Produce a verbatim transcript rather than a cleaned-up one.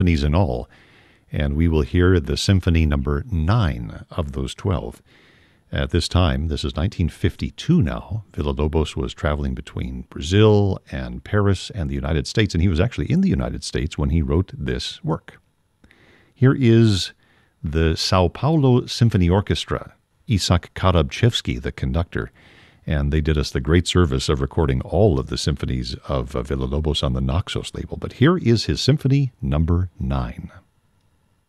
symphonies in all, and we will hear the symphony number nine of those twelve. At this time, this is nineteen fifty-two now, Villa-Lobos was traveling between Brazil and Paris and the United States, and he was actually in the United States when he wrote this work. Here is the Sao Paulo Symphony Orchestra, Isak Karabchevsky, the conductor, and they did us the great service of recording all of the symphonies of uh, Villa-Lobos on the Naxos label. But here is his symphony number nine.